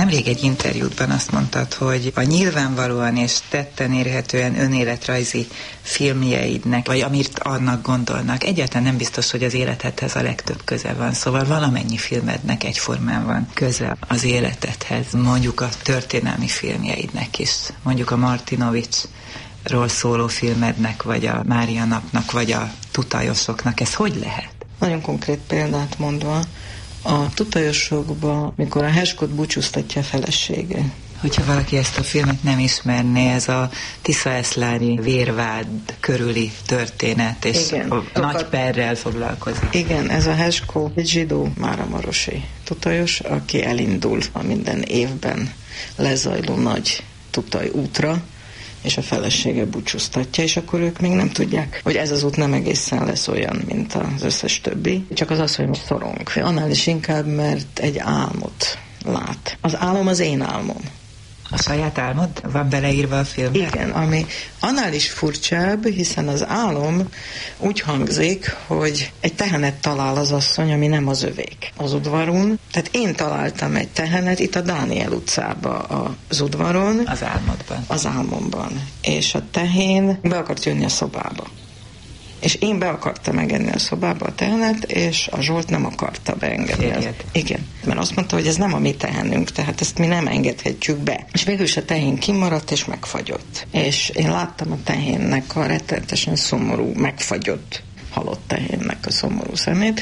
Nemrég egy interjútban azt mondtad, hogy a nyilvánvalóan és tetten érhetően önéletrajzi filmjeidnek, vagy amit annak gondolnak, egyáltalán nem biztos, hogy az életedhez a legtöbb köze van. Szóval valamennyi filmednek egyformán van köze az életedhez. Mondjuk a történelmi filmjeidnek is. Mondjuk a Martinovicsról szóló filmednek, vagy a Mária napnak, vagy a Tutajosoknak. Ez hogy lehet? Nagyon konkrét példát mondva, a Tutajosokban, mikor a Heskót búcsúztatja a felesége. Hogyha valaki ezt a filmet nem ismerné, ez a Tiszaeszlári vérvád körüli történet, és igen, a nagy perrel foglalkozik. Igen, ez a Heskó egy zsidó máramarosi tutajos, aki elindul a minden évben lezajló nagy tutaj útra, és a felesége búcsúztatja, és akkor ők még nem tudják, hogy ez az út nem egészen lesz olyan, mint az összes többi. Csak az az, hogy szorong. Annál is inkább, mert egy álmot lát. Az álom az én álmom. A saját álmod van beleírva a filmbe? Igen, ami annál is furcsább, hiszen az álom úgy hangzik, hogy egy tehenet talál az asszony, ami nem az övék az udvaron. Tehát én találtam egy tehenet itt a Dániel utcába az udvaron. Az álmodban. Az álmomban. És a tehén be akart jönni a szobába. És én be akartam engedni a szobába a tehenet, és a Zsolt nem akarta beengedni. Igen, mert azt mondta, hogy ez nem a mi tehenünk, tehát ezt mi nem engedhetjük be. És végül is a tehén kimaradt, és megfagyott. És én láttam a tehénnek a rettenetesen szomorú, megfagyott, halott tehénnek a szomorú szemét,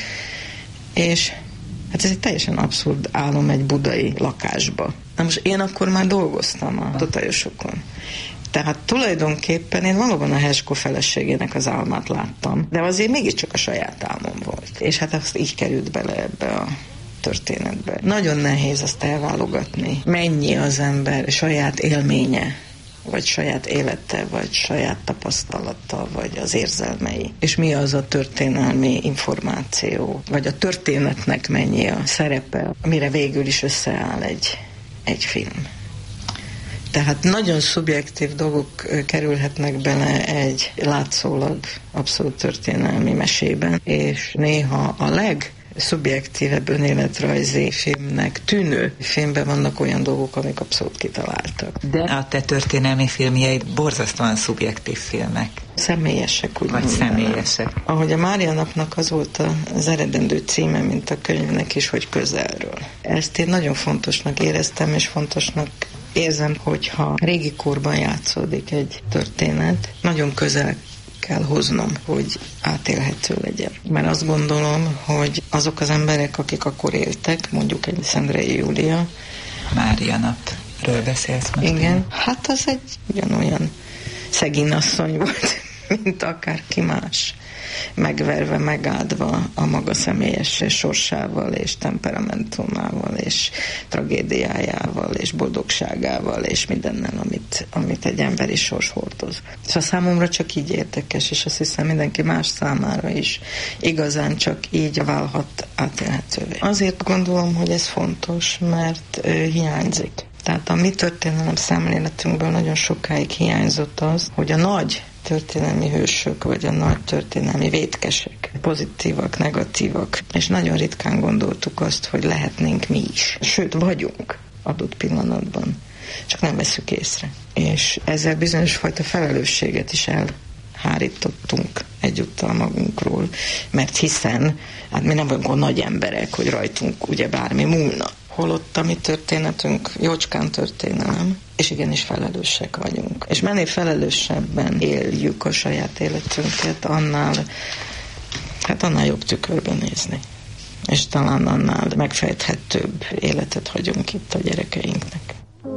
és hát ez egy teljesen abszurd álom egy budai lakásba. Na most én akkor már dolgoztam a Tutajosokon. Tehát tulajdonképpen én valóban a Heskó feleségének az álmát láttam, de azért mégiscsak a saját álmom volt. És hát azt így került bele ebbe a történetbe. Nagyon nehéz azt elválogatni. Mennyi az ember saját élménye, vagy saját élete, vagy saját tapasztalata, vagy az érzelmei. És mi az a történelmi információ, vagy a történetnek mennyi a szerepe, amire végül is összeáll egy film. Tehát nagyon szubjektív dolgok kerülhetnek bele egy látszólag abszolút történelmi mesében, és néha a legszubjektívebb önéletrajzi filmnek tűnő filmben vannak olyan dolgok, amik abszolút kitaláltak. De a te történelmi filmjeid borzasztóan szubjektív filmek. Személyesek, úgy vagy mondanám. Személyesek. Ahogy a Mária napnak az volt az eredendő címe, mint a könyvnek is, hogy közelről. Ezt én nagyon fontosnak éreztem, és fontosnak érzem, hogyha régi korban játszódik egy történet, nagyon közel kell hoznom, hogy átélhető legyen. Mert azt gondolom, hogy azok az emberek, akik akkor éltek, mondjuk egy Szendrei Júlia. Mária napról beszélsz most. Igen, hát az egy ugyanolyan szegény asszony volt, mint akárki más. Megverve, megáldva a maga személyes sorsával, és temperamentumával, és tragédiájával, és boldogságával, és mindennel, amit egy emberi sors hordoz. Szóval számomra csak így érdekes, és azt hiszem mindenki más számára is igazán csak így válhat átélhetővé. Azért gondolom, hogy ez fontos, mert hiányzik. Tehát a mi történelem szemléletünkből nagyon sokáig hiányzott az, hogy a nagy történelmi hősök, vagy a nagy történelmi vétkesek, pozitívak, negatívak, és nagyon ritkán gondoltuk azt, hogy lehetnénk mi is. Sőt, vagyunk adott pillanatban, csak nem veszük észre. És ezzel bizonyos fajta felelősséget is elhárítottunk egyúttal magunkról, mert hiszen hát mi nem vagyunk a nagy emberek, hogy rajtunk ugye bármi múlna. Holott a mi történetünk jócskán történelem, és igenis felelősek vagyunk. És mennél felelősebben éljük a saját életünket, annál jobb tükörben nézni. És talán annál megfejthetőbb életet hagyunk itt a gyerekeinknek.